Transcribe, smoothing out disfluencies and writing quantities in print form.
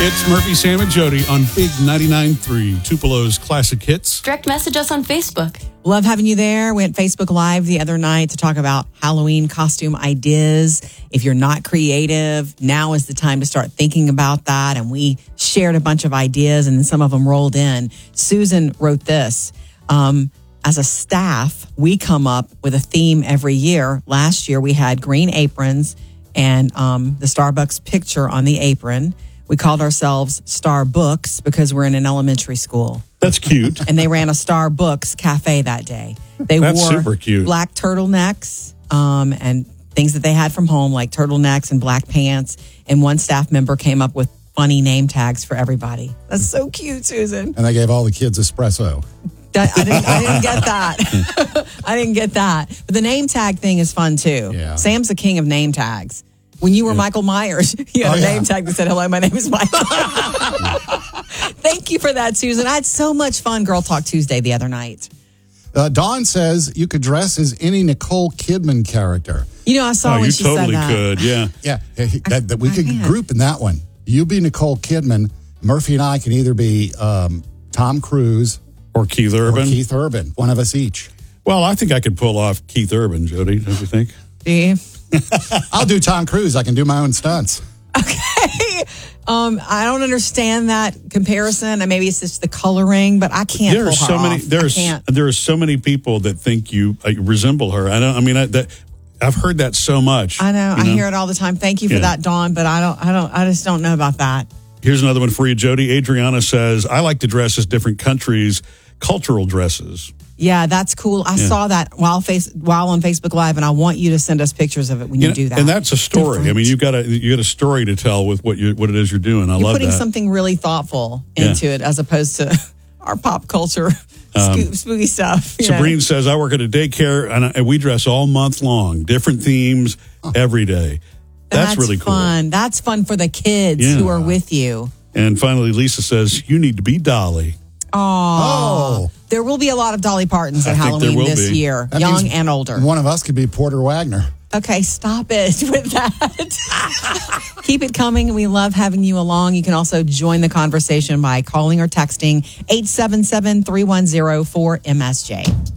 It's Murphy, Sam, and Jody on Big 99.3, Tupelo's Classic Hits. Direct message us on Facebook. Love having you there. We went Facebook Live the other night to talk about Halloween costume ideas. If you're not creative, now is the time to start thinking about that. And we shared a bunch of ideas, and then some of them rolled in. Susan wrote this. As a staff, we come up with a theme every year. Last year, we had green aprons and the Starbucks picture on the apron. We called ourselves Starbooks because we're in an elementary school. That's cute. And they ran a Starbucks cafe that day. They That's wore super cute. Black turtlenecks and things that they had from home, like turtlenecks and black pants. And one staff member came up with funny name tags for everybody. That's so cute, Susan. And they gave all the kids espresso. I didn't get that. I didn't get that. But the name tag thing is fun, too. Yeah. Sam's the king of name tags. When you were Michael Myers, you had a name tag that said, "Hello, my name is Michael." Thank you for that, Susan. I had so much fun Girl Talk Tuesday the other night. Dawn says you could dress as any Nicole Kidman character. You know, I saw when she totally said that. could, yeah. Yeah, that we could can. group in that one. You be Nicole Kidman. Murphy and I can either be Tom Cruise Or Keith Urban. or Keith Urban. One of us each. Well, I think I could pull off Keith Urban, Jody, don't you think? See? I'll do Tom Cruise. I can do my own stunts. Okay. I don't understand that comparison, and maybe it's just the coloring, but I can't. There are so many. There are so many people that think you resemble her. I've heard that so much. I know. I hear it all the time. Thank you for that, Dawn. But I just don't know about that. Here's another one for you, Jody. Adriana says, I like to dress as different countries' cultural dresses. Yeah, that's cool. I saw that while on Facebook Live, and I want you to send us pictures of it when you do that. And that's a story. Different. I mean, you got a story to tell with what it is you're doing. I love that. You're putting something really thoughtful into it, as opposed to our pop culture spooky stuff. Sabrina says, I work at a daycare, and we dress all month long, different themes every day. That's really cool. Fun. That's fun for the kids who are with you. And finally, Lisa says, you need to be Dolly. Oh. There will be a lot of Dolly Partons at I think there Halloween will this be. year, That young means and older. One of us could be Porter Wagner. Okay, stop it with that. Keep it coming. We love having you along. You can also join the conversation by calling or texting 877-310-4MSJ.